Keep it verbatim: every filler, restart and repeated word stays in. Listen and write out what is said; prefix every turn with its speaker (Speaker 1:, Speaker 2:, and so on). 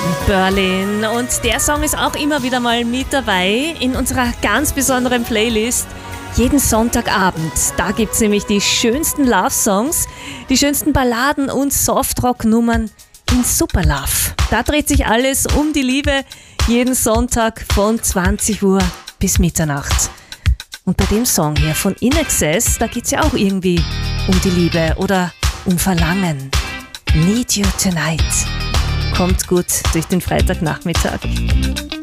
Speaker 1: Berlin. Und der Song ist auch immer wieder mal mit dabei in unserer ganz besonderen Playlist. Jeden Sonntagabend. Da gibt es nämlich die schönsten Love-Songs, die schönsten Balladen und Softrock-Nummern in Superlove. Da dreht sich alles um die Liebe, jeden Sonntag von zwanzig Uhr bis Mitternacht. Und bei dem Song hier von In Excess, da geht es ja auch irgendwie um die Liebe oder um Verlangen. Need You Tonight. Kommt gut durch den Freitagnachmittag.